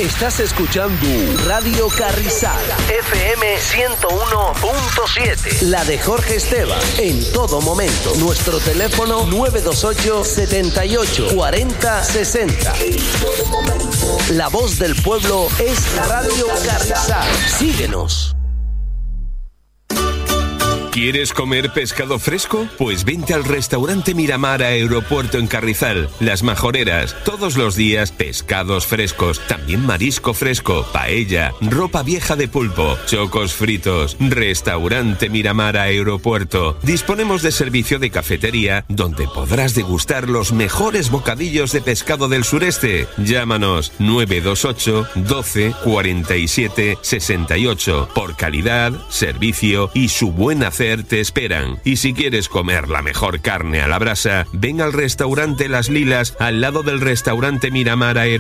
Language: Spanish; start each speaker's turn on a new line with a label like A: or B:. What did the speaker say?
A: Estás escuchando Radio Carrizal, FM 101.7. La de Jorge Esteban, en todo momento. Nuestro teléfono 928 78 40 60. La voz del pueblo es Radio Carrizal. Síguenos.
B: ¿Quieres comer pescado fresco? Pues vente al restaurante Miramar Aeropuerto en Carrizal. Las Majoreras, todos los días pescados frescos, también marisco fresco, paella, ropa vieja de pulpo, chocos fritos. Restaurante Miramar Aeropuerto. Disponemos de servicio de cafetería donde podrás degustar los mejores bocadillos de pescado del sureste. Llámanos 928 12 47 68. Por calidad, servicio y su buen hacer te esperan. Y si quieres comer la mejor carne a la brasa, ven al restaurante Las Lilas al lado del restaurante Miramar Aeropuerto.